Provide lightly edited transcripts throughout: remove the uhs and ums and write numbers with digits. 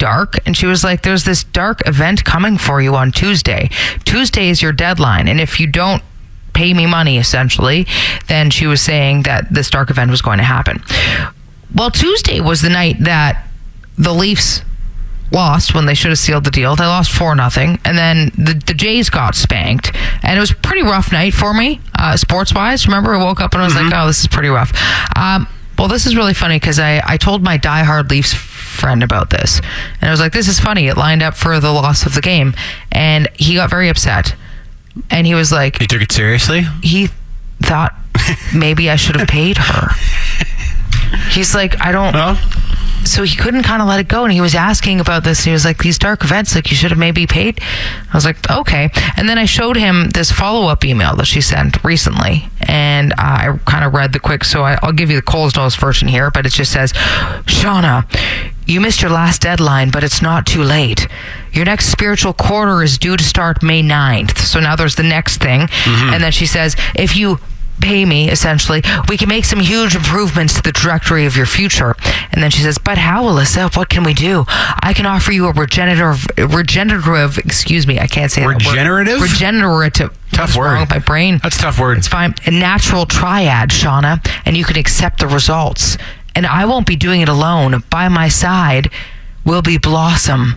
dark. And she was like, there's this dark event coming for you on Tuesday. Tuesday is your deadline. And if you don't pay me money, essentially, then she was saying that this dark event was going to happen. Well, Tuesday was the night that the Leafs lost when they should have sealed the deal. They lost 4-0, and then the Jays got spanked, and it was a pretty rough night for me, sports-wise. Remember, I woke up and I was like, oh, this is pretty rough. Well, this is really funny because I told my diehard Leafs friend about this, and I was like, this is funny. It lined up for the loss of the game, and he got very upset, and he was like... He took it seriously? He thought maybe I should have paid her. He's like, I don't... Well... So he couldn't kind of let it go, and he was asking about this. He was like, these dark events, like, you should have maybe paid. I was like, okay. And then I showed him this follow-up email that she sent recently, and I kind of read the quick, so I'll give you the Coles Notes version here, but it just says, Shauna, you missed your last deadline, but it's not too late. Your next spiritual quarter is due to start May 9th. So now there's the next thing. And then she says, if you pay me, essentially, we can make some huge improvements to the trajectory of your future. And then she says, but how, Alyssa? What can we do? I can offer you a regenerative, excuse me, I can't say regenerative? That word. Regenerative. Tough word. Wrong with my brain. That's a tough word. It's fine. A natural triad, Shauna, and you can accept the results. And I won't be doing it alone. By my side will be Blossom.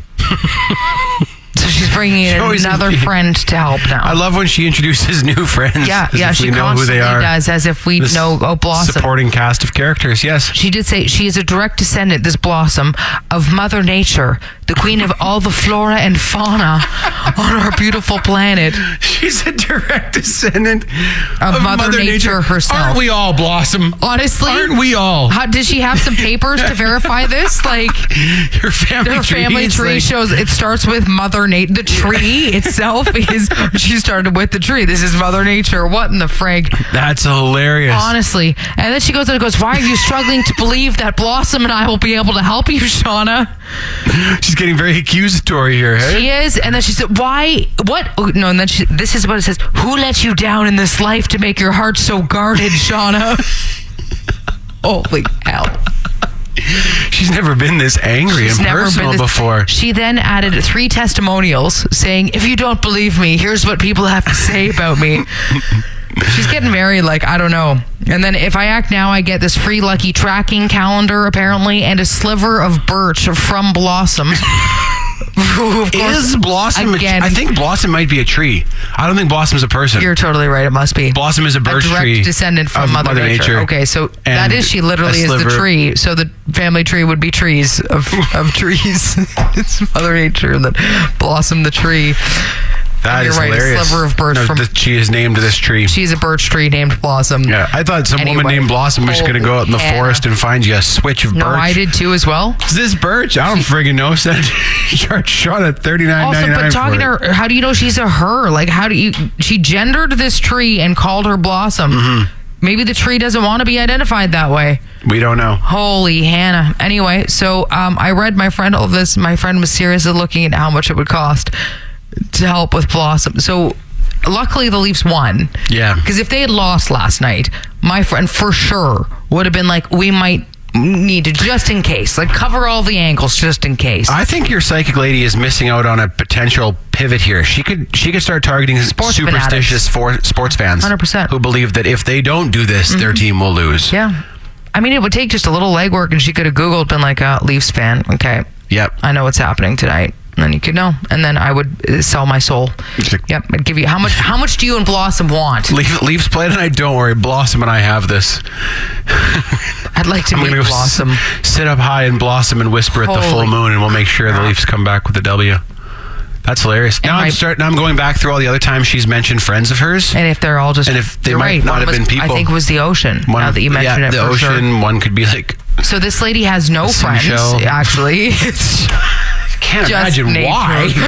So she's bringing in another friend to help now. I love when she introduces new friends. Yeah, she know who they are. does, as if we know Blossom. Supporting cast of characters, yes. She did say she is a direct descendant, this Blossom, of Mother Nature, the queen of all the flora and fauna on our beautiful planet. She's a direct descendant of Mother Nature herself. Aren't we all, Blossom? Honestly? Aren't we all? Did she have some papers to verify this? Like, her family tree shows it starts with Mother Nature. The tree itself is, she started with the tree. This is Mother Nature. What in the frig? That's hilarious. Honestly. And then she goes and goes, why are you struggling to believe that Blossom and I will be able to help you, Shauna? She's getting very accusatory here, hey? She is. And then she said, why? What? Oh, no, and then this is what it says. Who let you down in this life to make your heart so guarded, Shauna? Holy hell. She's never been this angry and personal before. She then added 3 testimonials saying, if you don't believe me, here's what people have to say about me. She's getting very, like, I don't know. And then if I act now, I get this free lucky tracking calendar, apparently, and a sliver of birch from Blossom. Is Blossom again, I think Blossom might be a tree. I don't think Blossom's a person. You're totally right. It must be. Blossom is a birch tree. A direct descendant from Mother Nature. Okay, so that is, she literally is the tree. So the family tree would be trees of trees. It's Mother Nature and then Blossom the tree. That is right, hilarious. A sliver of birch she is named this tree. She's a birch tree named Blossom. Yeah, I thought some woman named Blossom was going to go out in the forest and find you a switch of birch. No, I did too as well. Is this birch? I don't friggin' know. Charged shot at $39.99. Also, but talking to her, how do you know she's a her? Like, she gendered this tree and called her Blossom. Mm-hmm. Maybe the tree doesn't want to be identified that way. We don't know. Holy Hannah. Anyway, so I read my friend all of this. My friend was seriously looking at how much it would cost to help with Blossom. So luckily the Leafs won. Yeah. Because if they had lost last night, my friend for sure would have been like, we might need to, just in case, like, cover all the angles just in case. I think your psychic lady is missing out on a potential pivot here. She could start targeting superstitious sports fans 100% who believe that if they don't do this, their team will lose. Yeah. I mean, it would take just a little legwork, and she could have Googled, been like, Leafs fan. Okay. Yep. I know what's happening tonight. And then you could know. And then I would sell my soul. Yep. I'd give you, how much do you and Blossom want? Leafs play tonight? Don't worry. Blossom and I have this. I'd like to meet Blossom. Sit up high and Blossom and whisper at the full moon, and we'll make sure the Leafs come back with a W. That's hilarious. Now I'm going back through all the other times she's mentioned friends of hers. And if they're all just... And if they might not have been people. I think it was the ocean, now that you mention it. The ocean, one could be like... So this lady has no friends, actually. Can't imagine why.